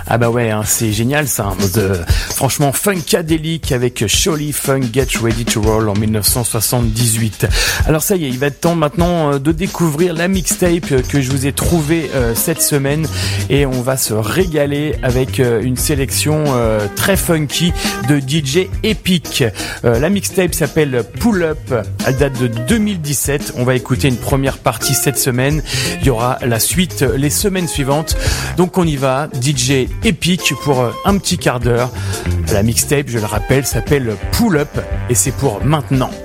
Ah bah ouais, hein, c'est génial ça, un mode franchement funkadélique avec Surely Funk Get Ready to Roll en 1978. Alors ça y est, il va être temps maintenant de découvrir la mixtape que je vous ai trouvée cette semaine et on va se régaler avec une sélection très funky de DJ Epic. La mixtape s'appelle Pull Up, elle date de 2017. On va écouter une première partie cette semaine. Il y aura la suite les semaines suivantes. Donc on y va, DJ Epic pour un petit quart d'heure. La mixtape, je le rappelle, s'appelle Pull Up et c'est pour maintenant.